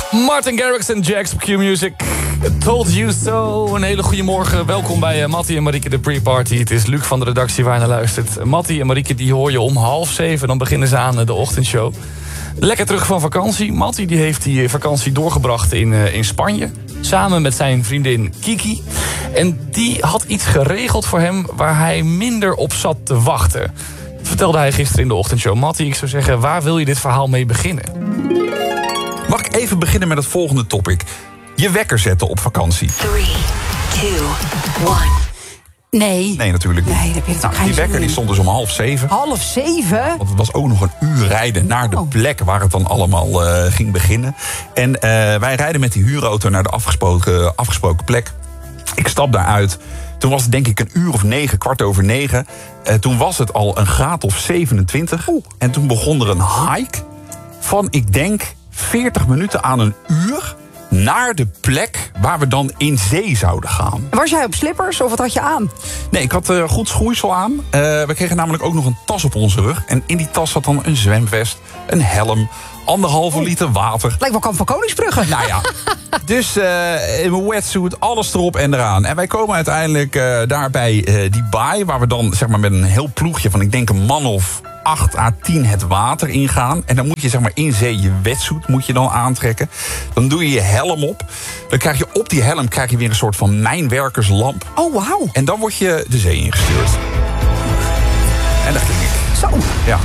Martin Garrix en Jax op Q-Music. Told you so. Een hele goede morgen. Welkom bij Mattie en Marieke de Pre-Party. Het is Luc van de redactie waar je naar luistert. Mattie en Marieke die hoor je om 6:30. Dan beginnen ze aan de ochtendshow. Lekker terug van vakantie. Mattie die heeft die vakantie doorgebracht in Spanje. Samen met zijn vriendin Kiki. En die had iets geregeld voor hem waar hij minder op zat te wachten. Dat vertelde hij gisteren in de ochtendshow. Mattie, ik zou zeggen, waar wil je dit verhaal mee beginnen? Mag ik even beginnen met het volgende topic? Je wekker zetten op vakantie. 3, 2, 1. Nee, natuurlijk niet. Nee, dat heb je Die wekker die stond dus om 6:30. 6:30? Want het was ook nog een uur rijden naar de plek waar het dan allemaal ging beginnen. En wij rijden met die huurauto naar de afgesproken plek. Ik stap daaruit. Toen was het denk ik 9:15, 9:15. Toen was het al een graad of 27. En toen begon er een hike van, ik denk, 40 minuten aan een uur naar de plek waar we dan in zee zouden gaan. Was jij op slippers of wat had je aan? Nee, ik had goed schoeisel aan. We kregen namelijk ook nog een tas op onze rug. En in die tas zat dan een zwemvest, een helm, 1,5 liter water. Lijkt wel Kamp van Koningsbrugge. Nou ja, dus in mijn wetsuit, alles erop en eraan. En wij komen uiteindelijk daar bij die baai, waar we dan zeg maar met een heel ploegje van, ik denk een man of 8 à 10 het water ingaan. En dan moet je zeg maar in zee je wetsuit moet je dan aantrekken. Dan doe je je helm op. Dan krijg je op die helm weer een soort van mijnwerkerslamp. Oh, wauw. En dan word je de zee ingestuurd. En daar ging ik. Zo. Ja.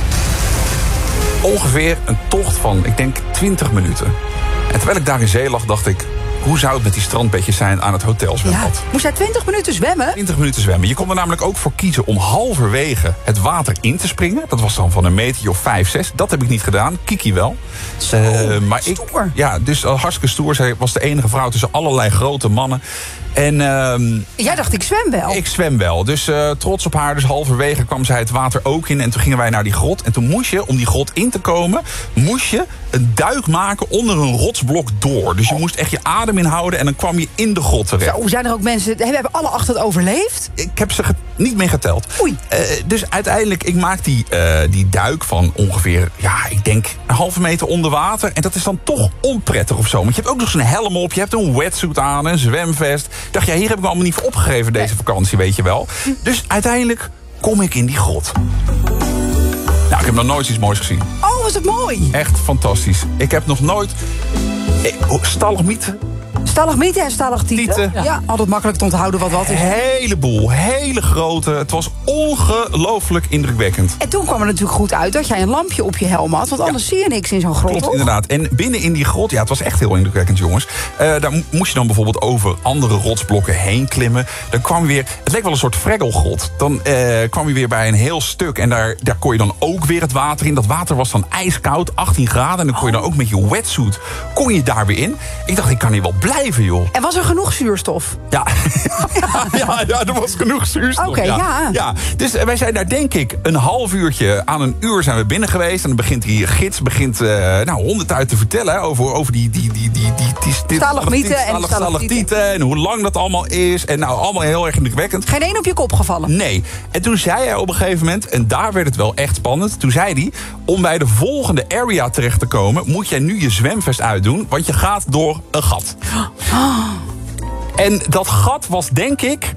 Ongeveer een tocht van, ik denk, 20 minuten. En terwijl ik daar in zee lag, dacht ik, hoe zou het met die strandbedjes zijn aan het hotelzwembad? Ja. Moest jij 20 minuten zwemmen? 20 minuten zwemmen. Je kon er namelijk ook voor kiezen om halverwege het water in te springen. Dat was dan van een metertje of 5, 6. Dat heb ik niet gedaan. Kiki wel. Maar stoer. Dus hartstikke stoer. Zij was de enige vrouw tussen allerlei grote mannen. En jij dacht, ik zwem wel. Ik zwem wel. Dus trots op haar. Dus halverwege kwam zij het water ook in. En toen gingen wij naar die grot. En toen moest je, om die grot in te komen, moest je een duik maken onder een rotsblok door. Dus je moest echt je adem inhouden en dan kwam je in de grot terecht. Zo, zijn er ook mensen, hebben alle 8 het overleefd? Ik heb ze niet meer geteld. Oei. Dus uiteindelijk, ik maak die duik van ongeveer, ik denk een halve meter onder water. En dat is dan toch onprettig of zo. Want je hebt ook nog zo'n helm op, je hebt een wetsuit aan, een zwemvest. Ik dacht, hier heb ik me allemaal niet voor opgegeven deze vakantie, weet je wel. Dus uiteindelijk kom ik in die grot. Nou, ik heb nog nooit iets moois gezien. Oh, was het mooi. Echt fantastisch. Ik heb nog nooit stalagmieten. Stalagmieten en stalactieten. Ja, altijd makkelijk te onthouden wat is. Heleboel, hele grote. Het was ongelooflijk indrukwekkend. En toen kwam er natuurlijk goed uit dat jij een lampje op je helm had. Want anders zie je niks in zo'n grot. Klopt, toch? inderdaad. En binnen in die grot, het was echt heel indrukwekkend, jongens. Daar moest je dan bijvoorbeeld over andere rotsblokken heen klimmen. Dan kwam je weer, het leek wel een soort freggelgrot. Dan kwam je weer bij een heel stuk. En daar kon je dan ook weer het water in. Dat water was dan ijskoud, 18 graden. En dan kon je dan ook met je wetsuit, kon je daar weer in. Ik dacht, ik kan hier wel blijven, joh. En was er genoeg zuurstof? Ja, er was genoeg zuurstof. Oké, ja. Dus wij zijn daar denk ik een half uurtje aan een uur zijn we binnen geweest. En dan begint die gids honderd uit te vertellen over die stalagmieten en stalactieten en hoe lang dat allemaal is. En allemaal heel erg indrukwekkend. Geen één op je kop gevallen? Nee. En toen zei hij op een gegeven moment, en daar werd het wel echt spannend. Toen zei hij, om bij de volgende area terecht te komen, moet jij nu je zwemvest uitdoen. Want je gaat door een gat. En dat gat was denk ik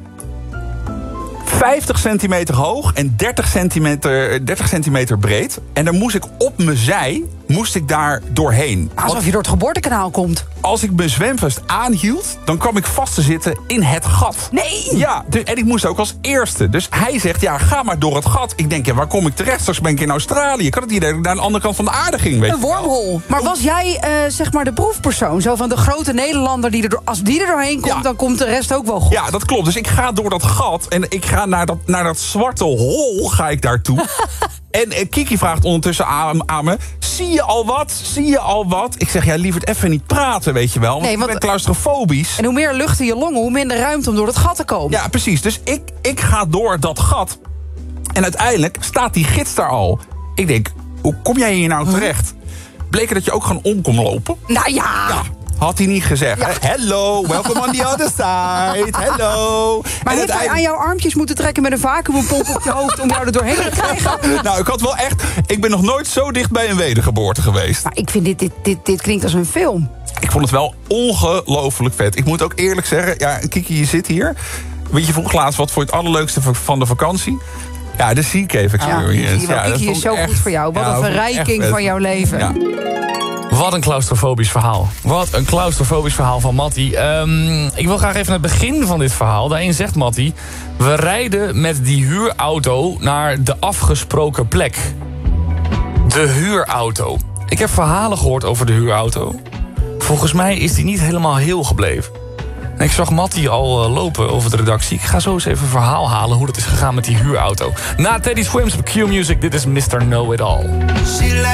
50 centimeter hoog en 30 centimeter breed. En dan moest ik op mijn zij, daar doorheen. Alsof je door het geboortekanaal komt. Als ik mijn zwemvest aanhield, dan kwam ik vast te zitten in het gat. Nee! Ja, en ik moest ook als eerste. Dus hij zegt, ga maar door het gat. Ik denk, waar kom ik terecht? Straks ben ik in Australië. Kan het idee dat ik naar de andere kant van de aarde ging? Weet een wormhole. Maar was jij, zeg maar, de proefpersoon? Zo van de grote Nederlander, als die er doorheen komt, dan komt de rest ook wel goed. Ja, dat klopt. Dus ik ga door dat gat en ik ga naar dat zwarte hol ga ik daartoe. En Kiki vraagt ondertussen aan me, zie je al wat? Zie je al wat? Ik zeg, lieverd, even niet praten, weet je wel. Want ik ben claustrofobisch. En hoe meer lucht in je longen, hoe minder ruimte om door het gat te komen. Ja, precies. Dus ik ga door dat gat. En uiteindelijk staat die gids daar al. Ik denk, hoe kom jij hier nou terecht? Bleek dat je ook gewoon om kon lopen? Nou ja. Had hij niet gezegd. Ja. Hello, welcome on the other side. Hello. Maar heeft hij aan jouw armpjes moeten trekken met een vacuümpomp op je hoofd om jou er doorheen te krijgen? Nou, ik ben nog nooit zo dicht bij een wedergeboorte geweest. Maar ik vind dit klinkt als een film. Ik vond het wel ongelooflijk vet. Ik moet ook eerlijk zeggen, ja, Kiki, je zit hier. Weet je, vroeg laatst wat voor het allerleukste van de vakantie? Ja, de Sea Cave Experience. Kiki is zo goed voor jou. Wat een verrijking van jouw leven. Ja. Wat een claustrofobisch verhaal. Wat een claustrofobisch verhaal van Matty. Ik wil graag even naar het begin van dit verhaal. Daarin zegt Matty: we rijden met die huurauto naar de afgesproken plek. De huurauto. Ik heb verhalen gehoord over de huurauto. Volgens mij is die niet helemaal heel gebleven. Ik zag Matty al lopen over de redactie. Ik ga zo eens even een verhaal halen hoe dat is gegaan met die huurauto. Na Teddy Swims op Q-Music, dit is Mr. Know It All.